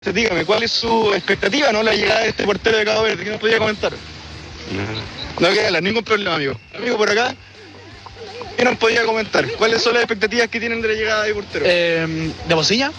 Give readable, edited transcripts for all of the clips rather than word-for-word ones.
Dígame, ¿cuál es su expectativa, no? La llegada de este portero de Cabo Verde, ¿qué nos podría comentar? No queda hablar, ningún problema, amigo. Amigo, por acá, ¿qué nos podría comentar? ¿Cuáles son las expectativas que tienen de la llegada de portero? De Bociña.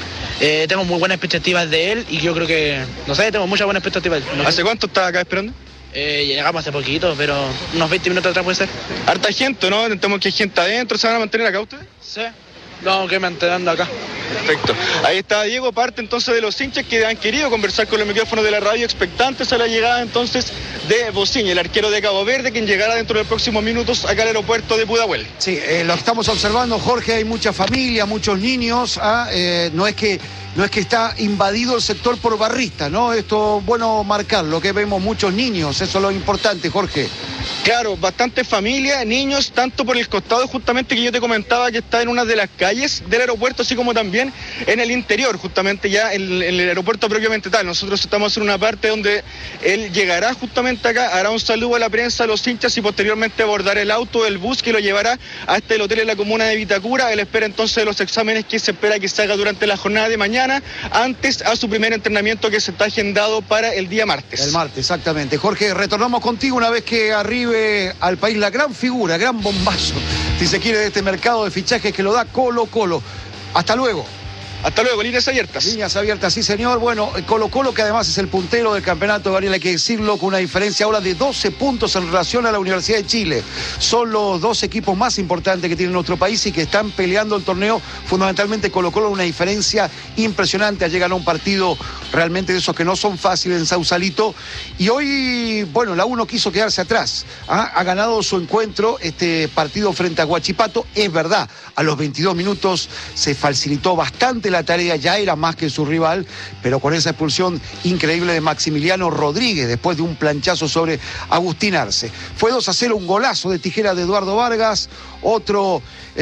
Tengo muy buenas expectativas de él y yo creo que, no sé, tengo muchas buenas expectativas de él. No ¿Hace cuánto estaba acá esperando? Llegamos hace poquito, pero unos 20 minutos atrás puede ser. Harta gente, ¿no? Intentamos que hay gente adentro. ¿Se van a mantener acá ustedes? Sí. No, que mantenando acá. Perfecto. Ahí está Diego, parte entonces de los hinchas que han querido conversar con los micrófonos de la radio, expectantes a la llegada entonces de Bociña, el arquero de Cabo Verde, quien llegará dentro de los próximos minutos acá al aeropuerto de Pudahuel. Sí, lo que estamos observando, Jorge, hay mucha familia, muchos niños. No es que está invadido el sector por barristas, ¿no? Esto bueno marcar, lo que vemos muchos niños, eso es lo importante, Jorge. Claro, bastante familia, niños, tanto por el costado justamente que yo te comentaba que está en una de las calles del aeropuerto, así como también en el interior, justamente ya en el aeropuerto propiamente tal. Nosotros estamos en una parte donde él llegará justamente acá, hará un saludo a la prensa, a los hinchas y posteriormente abordará el auto del bus que lo llevará hasta el hotel en la comuna de Vitacura. Él espera entonces los exámenes que se espera que se haga durante la jornada de mañana, antes a su primer entrenamiento que se está agendado para el día martes. El martes, exactamente. Jorge, retornamos contigo una vez que arribe al país la gran figura, gran bombazo, si se quiere, de este mercado de fichajes que lo da Colo-Colo. Hasta luego. Hasta luego, líneas abiertas. Líneas abiertas, sí señor. Bueno, Colo-Colo, que además es el puntero del campeonato, Gabriel, hay que decirlo, con una diferencia ahora de 12 puntos en relación a la Universidad de Chile. Son los dos equipos más importantes que tiene nuestro país y que están peleando el torneo. Fundamentalmente Colo-Colo, una diferencia impresionante. Ayer ganó un partido realmente de esos que no son fáciles en Sausalito. Y hoy, bueno, la U no quiso quedarse atrás. Ha ganado su encuentro, este partido frente a Huachipato. Es verdad, a los 22 minutos se facilitó bastante la tarea, ya era más que su rival, pero con esa expulsión increíble de Maximiliano Rodríguez después de un planchazo sobre Agustín Arce. Fue 2-0, un golazo de tijera de Eduardo Vargas, otro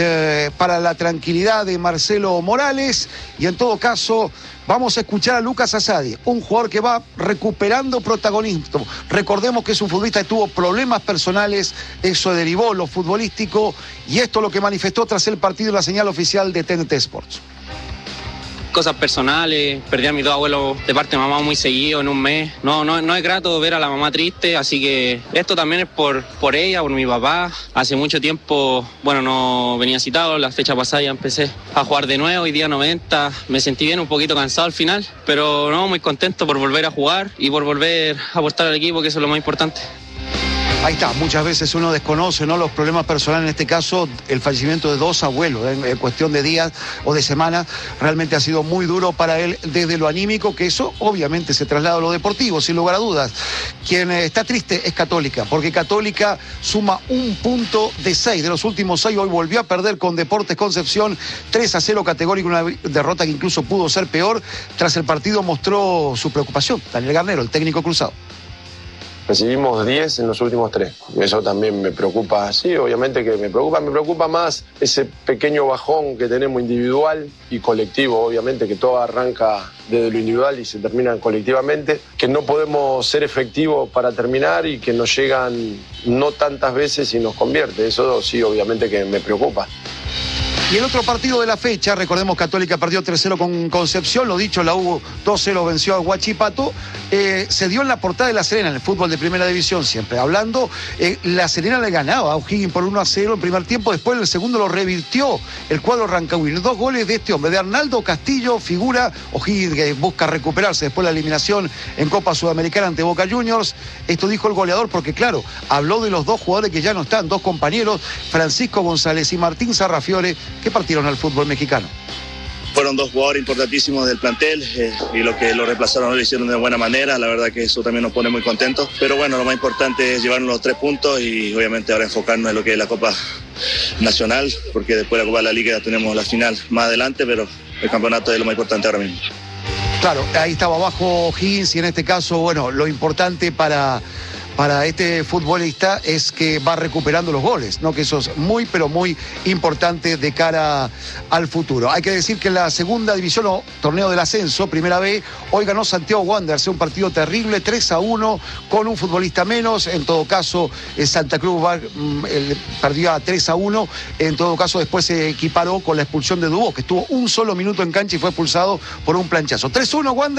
para la tranquilidad de Marcelo Morales, y en todo caso vamos a escuchar a Lucas Asadi, un jugador que va recuperando protagonismo. Recordemos que es un futbolista que tuvo problemas personales, eso derivó lo futbolístico, y esto es lo que manifestó tras el partido en la señal oficial de TNT Sports. Cosas personales, perdí a mis dos abuelos de parte de mamá muy seguido en un mes. No es grato ver a la mamá triste, así que esto también es por ella, por mi papá. Hace mucho tiempo, bueno, no venía citado, la fecha pasada ya empecé a jugar de nuevo, hoy día 90, me sentí bien, un poquito cansado al final, pero no, muy contento por volver a jugar y por volver a aportar al equipo, que eso es lo más importante. Ahí está, muchas veces uno desconoce, ¿no?, los problemas personales, en este caso el fallecimiento de dos abuelos, en cuestión de días o de semanas, realmente ha sido muy duro para él desde lo anímico, que eso obviamente se traslada a lo deportivo, sin lugar a dudas. Quien está triste es Católica, porque Católica suma un punto de 6 de los últimos 6, hoy volvió a perder con Deportes Concepción, 3-0 categórico, una derrota que incluso pudo ser peor. Tras el partido mostró su preocupación Daniel Garnero, el técnico cruzado. Recibimos 10 en los últimos 3. Eso también me preocupa. Sí, obviamente que me preocupa más ese pequeño bajón que tenemos individual y colectivo, obviamente que todo arranca desde lo individual y se termina colectivamente, que no podemos ser efectivos para terminar y que nos llegan no tantas veces y nos convierte. Eso sí, obviamente que me preocupa. Y el otro partido de la fecha, recordemos, Católica perdió 3-0 con Concepción, lo dicho, la U 2-0 venció a Huachipato, se dio en la portada de La Serena, en el fútbol de primera división siempre. Hablando, La Serena le ganaba a O'Higgins por 1-0 en primer tiempo, después en el segundo lo revirtió el cuadro rancagüino. 2 goles de este hombre, de Arnaldo Castillo, figura. O'Higgins que busca recuperarse después de la eliminación en Copa Sudamericana ante Boca Juniors. Esto dijo el goleador porque, claro, habló de los dos jugadores que ya no están, dos compañeros, Francisco González y Martín Sarrafiore, que partieron al fútbol mexicano. Fueron dos jugadores importantísimos del plantel y lo que lo reemplazaron lo hicieron de buena manera. La verdad que eso también nos pone muy contentos. Pero bueno, lo más importante es llevarnos los 3 puntos y obviamente ahora enfocarnos en lo que es la Copa Nacional, porque después de la Copa de la Liga ya tenemos la final más adelante, pero el campeonato es lo más importante ahora mismo. Claro, ahí estaba abajo O'Higgins y en este caso, bueno, lo importante para para este futbolista es que va recuperando los goles, ¿no? Que eso es muy, pero muy importante de cara al futuro. Hay que decir que en la segunda división o torneo del ascenso, primera B, hoy ganó Santiago Wanderers, un partido terrible, 3-1, con un futbolista menos. En todo caso, Santa Cruz perdió a 3-1. En todo caso, después se equiparó con la expulsión de Dubó, que estuvo un solo minuto en cancha y fue expulsado por un planchazo. 3-1 Wanderers.